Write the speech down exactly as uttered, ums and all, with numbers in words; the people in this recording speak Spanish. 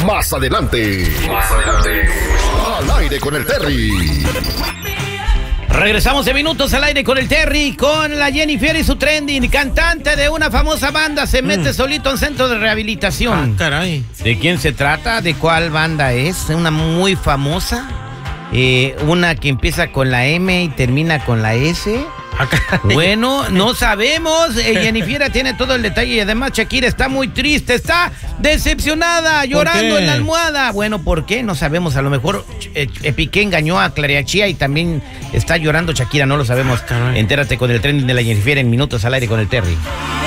Más adelante. Más adelante. Al aire con el Terry. Regresamos de minutos al aire con el Terry, con la Jennifer y su trending. Cantante de una famosa banda se mete mm. solito en centro de rehabilitación. Ah, caray. ¿De quién se trata? ¿De cuál banda es? Una muy famosa. Eh, una que empieza con la M y termina con la S. Ah, bueno, no sabemos. Eh, Jennifer tiene todo el detalle y además Shakira está muy triste, está decepcionada, llorando en la almohada. Bueno, ¿por qué? No sabemos. A lo mejor eh, Piqué engañó a Clariachía y también está llorando Shakira, no lo sabemos. Ah, Entérate con el trending de la Jennifer en minutos al aire con el Terry.